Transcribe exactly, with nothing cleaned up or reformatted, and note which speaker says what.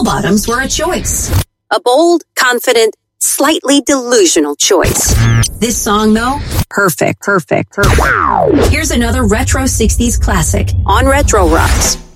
Speaker 1: bell-bottoms were a choice.
Speaker 2: A bold, confident, slightly delusional choice.
Speaker 1: This song, though, perfect, perfect, perfect. Here's another retro sixties classic
Speaker 2: on Retro Rocks.